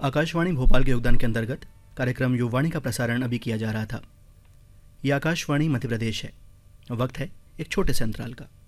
आकाशवाणी भोपाल के योगदान के अंतर्गत कार्यक्रम युवाणी का प्रसारण अभी किया जा रहा था। ये आकाशवाणी मध्य प्रदेश है। वक्त है एक छोटे से अंतराल का।